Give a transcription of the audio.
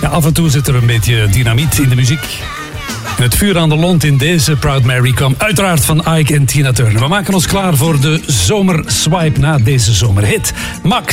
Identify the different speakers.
Speaker 1: af en toe zit er een beetje dynamiet in de muziek. Het vuur aan de lont in deze Proud Mary kwam uiteraard van Ike en Tina Turner. We maken ons klaar voor de zomerswipe na deze zomerhit. Max.